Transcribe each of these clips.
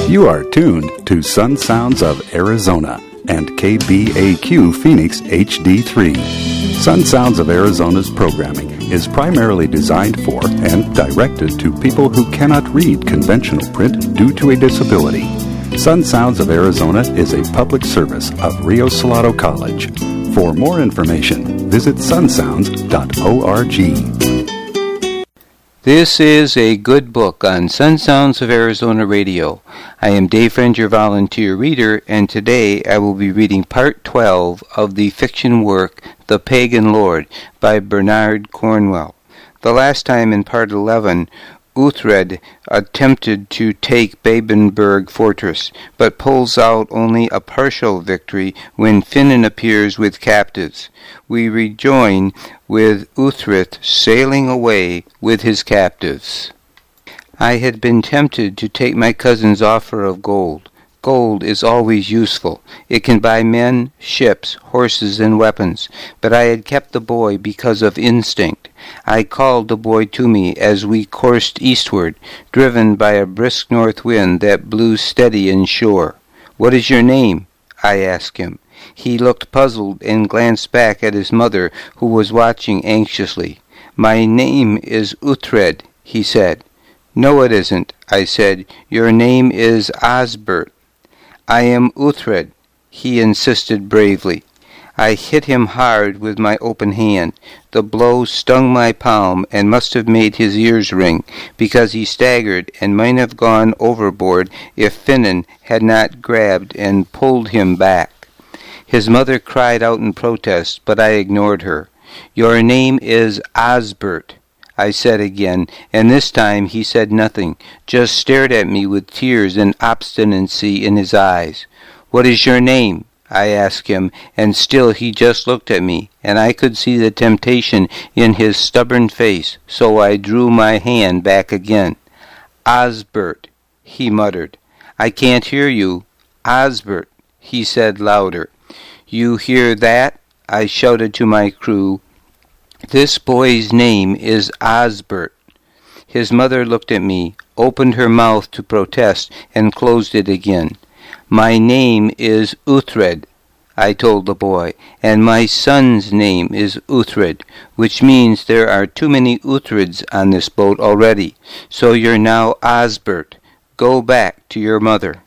You are tuned to Sun Sounds of Arizona and KBAQ Phoenix HD3. Sun Sounds of Arizona's programming is primarily designed for and directed to people who cannot read conventional print due to a disability. Sun Sounds of Arizona is a public service of Rio Salado College. For more information, visit sunsounds.org. This is a good book on Sun Sounds of Arizona Radio. I am Dave Friend, your volunteer reader, and today I will be reading Part 12 of the fiction work The Pagan Lord by Bernard Cornwell. The last time in Part 11, Uhtred attempted to take Babenberg Fortress, but pulls out only a partial victory when Finan appears with captives. We rejoin with Uhtred sailing away with his captives. I had been tempted to take my cousin's offer of gold. Gold is always useful. It can buy men, ships, horses, and weapons. But I had kept the boy because of instinct. I called the boy to me as we coursed eastward, driven by a brisk north wind that blew steady inshore. "What is your name?" I asked him. He looked puzzled and glanced back at his mother, who was watching anxiously. "My name is Uhtred," he said. "No, it isn't," I said. "Your name is Osbert." "I am Uhtred," he insisted bravely. I hit him hard with my open hand. The blow stung my palm and must have made his ears ring, because he staggered and might have gone overboard if Finan had not grabbed and pulled him back. His mother cried out in protest, but I ignored her. "Your name is Osbert," I said again, and this time he said nothing, just stared at me with tears and obstinacy in his eyes. "What is your name?" I asked him, and still he just looked at me, and I could see the temptation in his stubborn face, so I drew my hand back again. "Osbert," he muttered. "I can't hear you." "Osbert," he said louder. "You hear that?" I shouted to my crew. "This boy's name is Osbert." His mother looked at me, opened her mouth to protest, and closed it again. "My name is Uhtred," I told the boy, "and my son's name is Uhtred, which means there are too many Uhthreds on this boat already. So you're now Osbert. Go back to your mother."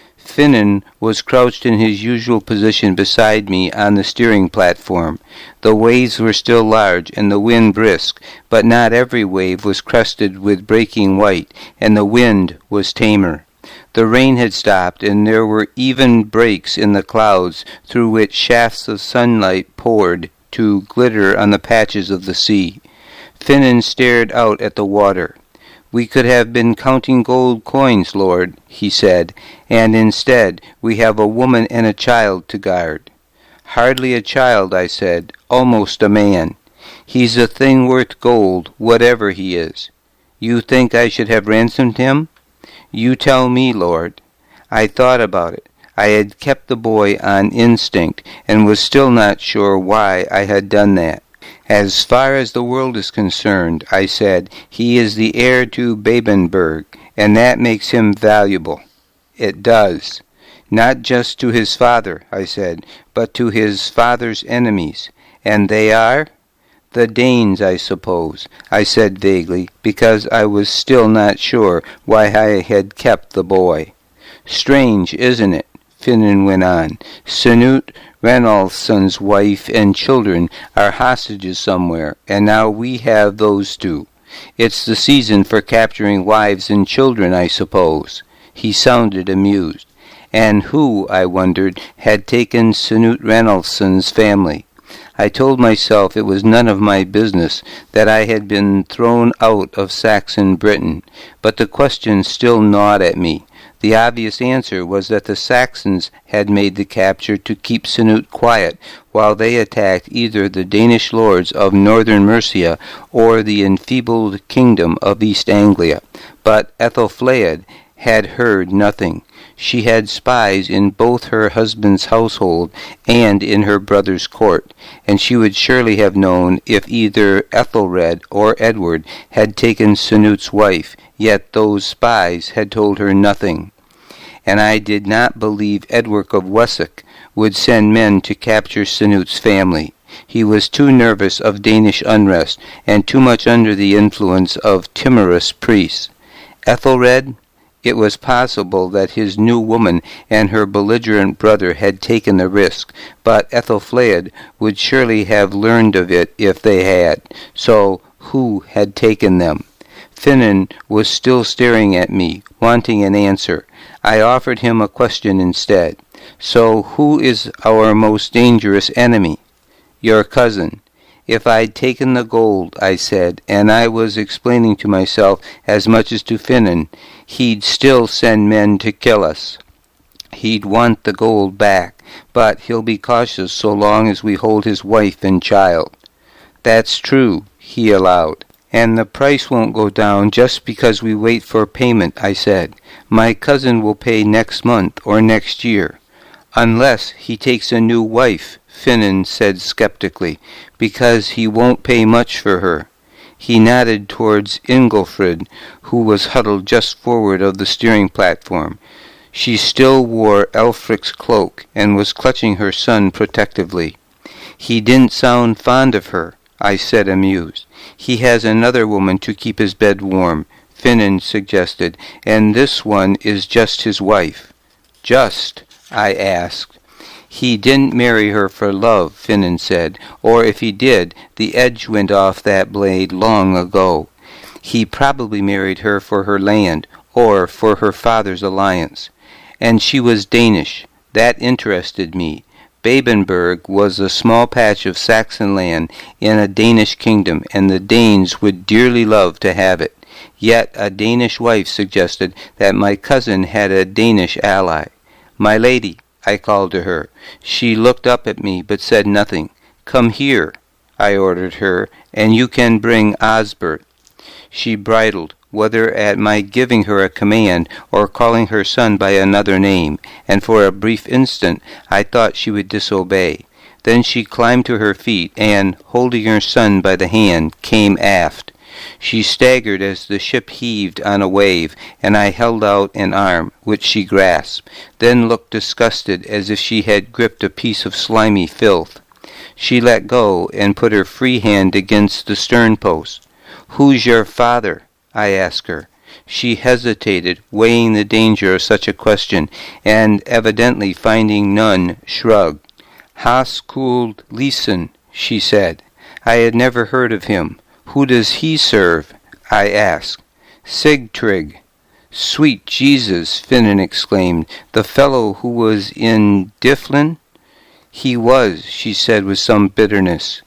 Finan was crouched in his usual position beside me on the steering platform. The waves were still large and the wind brisk, but not every wave was crested with breaking white, and the wind was tamer. The rain had stopped, and there were even breaks in the clouds through which shafts of sunlight poured to glitter on the patches of the sea. Finan stared out at the water. "We could have been counting gold coins, Lord," he said, "and instead we have a woman and a child to guard." "Hardly a child," I said, "almost a man. He's a thing worth gold, whatever he is. You think I should have ransomed him? You tell me, Lord." I thought about it. I had kept the boy on instinct, and was still not sure why I had done that. "As far as the world is concerned," I said, "he is the heir to Babenberg, and that makes him valuable." "It does." "Not just to his father," I said, "but to his father's enemies. And they are?" "The Danes, I suppose," I said vaguely, because I was still not sure why I had kept the boy. "Strange, isn't it?" Finan went on. "Sanut Ranaldson's wife and children are hostages somewhere, and now we have those two. It's the season for capturing wives and children, I suppose." He sounded amused. And who, I wondered, had taken Sanut Ranaldson's family? I told myself it was none of my business, that I had been thrown out of Saxon Britain, but the question still gnawed at me. The obvious answer was that the Saxons had made the capture to keep Sanut quiet while they attacked either the Danish lords of northern Mercia or the enfeebled kingdom of East Anglia. But Ethelflaed had heard nothing. She had spies in both her husband's household and in her brother's court, and she would surely have known if either Ethelred or Edward had taken Sanut's wife, yet those spies had told her nothing. and I did not believe Edward of Wessex would send men to capture Canute's family. He was too nervous of Danish unrest, and too much under the influence of timorous priests. Ethelred? It was possible that his new woman and her belligerent brother had taken the risk, but Ethelflaed would surely have learned of it if they had. So, who had taken them? Finan was still staring at me, wanting an answer. I offered him a question instead. So, who is our most dangerous enemy? Your cousin. If I'd taken the gold, I said, and I was explaining to myself as much as to Finan, he'd still send men to kill us. He'd want the gold back, but he'll be cautious so long as we hold his wife and child. That's true, he allowed. And the price won't go down just because we wait for payment, I said. My cousin will pay next month or next year. Unless he takes a new wife, Finan said skeptically, because he won't pay much for her. He nodded towards Ingelfrid, who was huddled just forward of the steering platform. She still wore Elfric's cloak and was clutching her son protectively. He didn't sound fond of her, I said, amused. He has another woman to keep his bed warm, Finan suggested, and this one is just his wife. Just? I asked. He didn't marry her for love, Finan said, or if he did, the edge went off that blade long ago. He probably married her for her land, or for her father's alliance. And she was Danish. That interested me. Babenberg was a small patch of Saxon land in a Danish kingdom, and the Danes would dearly love to have it. Yet a Danish wife suggested that my cousin had a Danish ally. My lady, I called to her. She looked up at me, but said nothing. Come here, I ordered her, and you can bring Osbert. She bridled, whether at my giving her a command or calling her son by another name, and for a brief instant I thought she would disobey. Then she climbed to her feet and, holding her son by the hand, came aft. She staggered as the ship heaved on a wave, and I held out an arm, which she grasped, then looked disgusted as if she had gripped a piece of slimy filth. She let go and put her free hand against the stern post. Who's your father? I asked her. She hesitated, weighing the danger of such a question, and evidently finding none, shrugged. Haskuld Lysen, she said. I had never heard of him. Who does he serve? I asked. Sigtryg. Sweet Jesus, Finan exclaimed. The fellow who was in Dyflin? He was, she said with some bitterness.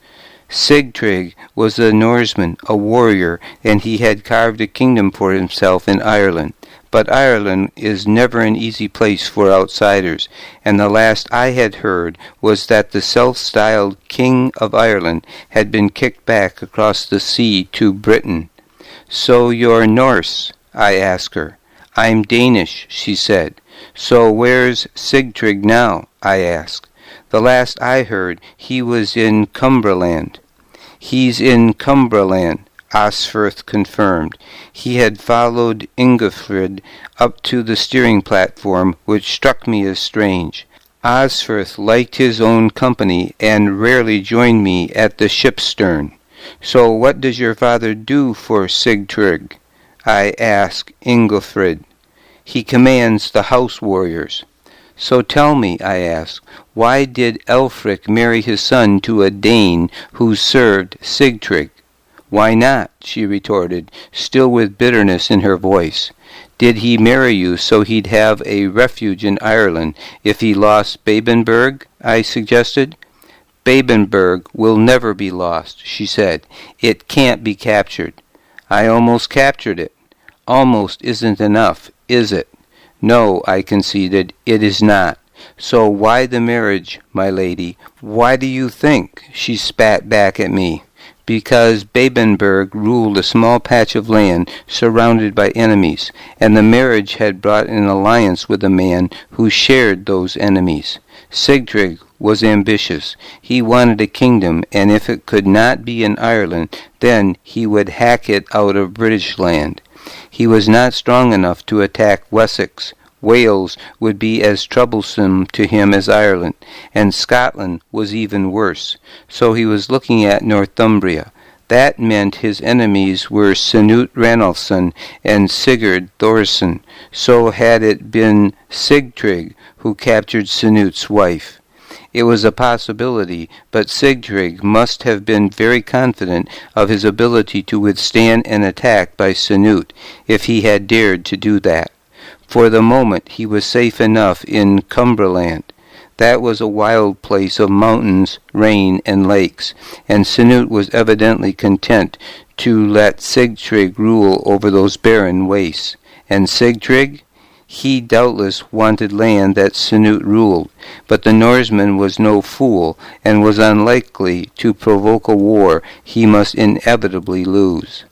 Sigtryg was a Norseman, a warrior, and he had carved a kingdom for himself in Ireland. But Ireland is never an easy place for outsiders, and the last I had heard was that the self-styled King of Ireland had been kicked back across the sea to Britain. So you're Norse? I asked her. I'm Danish, she said. So where's Sigtryg now? I asked. The last I heard, he was in Cumberland. He's in Cumberland, Osferth confirmed. He had followed Ingefrid up to the steering platform, which struck me as strange. Osferth liked his own company and rarely joined me at the ship's stern. So what does your father do for Sigtryg? I asked Ingefrid. He commands the house warriors. So tell me, I asked, why did Elfric marry his son to a Dane who served Sigtryg? Why not? She retorted, still with bitterness in her voice. Did he marry you so he'd have a refuge in Ireland if he lost Babenberg? I suggested. Babenberg will never be lost, she said. It can't be captured. I almost captured it. Almost isn't enough, is it? No, I conceded, it is not. So why the marriage, my lady? Why do you think? She spat back at me. Because Babenberg ruled a small patch of land surrounded by enemies, and the marriage had brought an alliance with a man who shared those enemies. Sigtryg was ambitious. He wanted a kingdom, and if it could not be in Ireland, then he would hack it out of British land. He was not strong enough to attack Wessex, Wales would be as troublesome to him as Ireland, and Scotland was even worse. So he was looking at Northumbria. That meant his enemies were Canute Ranulfson and Sigurd Thorson. So had it been Sigtryg who captured Canute's wife. It was a possibility, but Sigtryg must have been very confident of his ability to withstand an attack by Canute if he had dared to do that. For the moment he was safe enough in Cumberland. That was a wild place of mountains, rain, and lakes, and Canute was evidently content to let Sigtryg rule over those barren wastes. And Sigtryg? He doubtless wanted land that Canute ruled, but the Norseman was no fool, and was unlikely to provoke a war he must inevitably lose.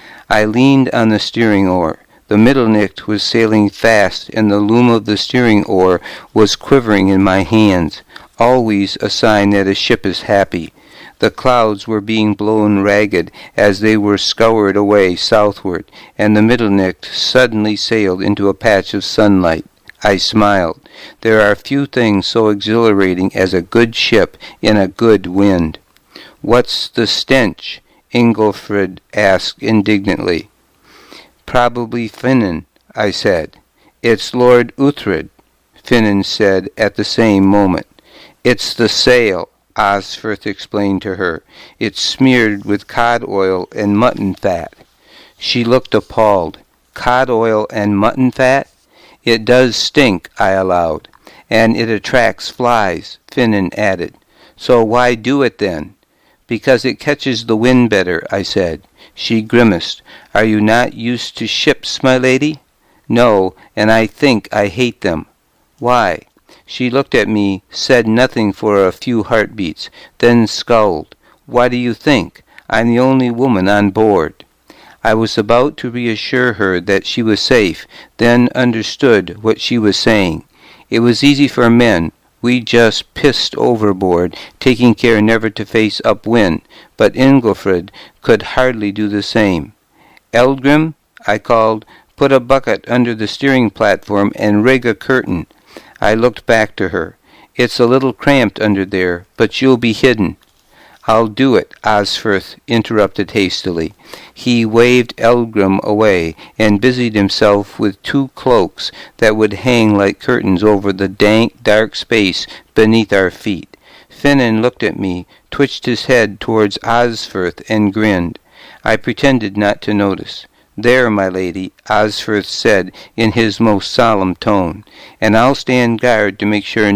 I leaned on the steering oar. The Mittelnicht was sailing fast, and the loom of the steering oar was quivering in my hands, always a sign that a ship is happy. The clouds were being blown ragged as they were scoured away southward, and the Mittelnicht suddenly sailed into a patch of sunlight. I smiled. There are few things so exhilarating as a good ship in a good wind. "What's the stench?" Ingolfrid asked indignantly. "Probably Finnen," I said. "It's Lord Uhtred," Finnen said at the same moment. "It's the sail," Osferth explained to her. "It's smeared with cod oil and mutton fat." She looked appalled. "Cod oil and mutton fat?" "It does stink," I allowed. "And it attracts flies," Finnen added. "So why do it then?" "Because it catches the wind better," I said. She grimaced. "Are you not used to ships, my lady?" "No, and I think I hate them." "Why?" She looked at me, said nothing for a few heartbeats, then scowled. "Why do you think? I'm the only woman on board." I was about to reassure her that she was safe, then understood what she was saying. It was easy for men. We just pissed overboard, taking care never to face upwind, but Ingolfrid could hardly do the same. "Eldgrim," I called, "put a bucket under the steering platform and rig a curtain." I looked back to her. "It's a little cramped under there, but you'll be hidden." "I'll do it," Osferth interrupted hastily. He waved Eldgrim away, and busied himself with 2 cloaks that would hang like curtains over the dank, dark space beneath our feet. Finnen looked at me, twitched his head towards Osferth, and grinned. I pretended not to notice. "There, my lady," Osferth said in his most solemn tone, "and I'll stand guard to make sure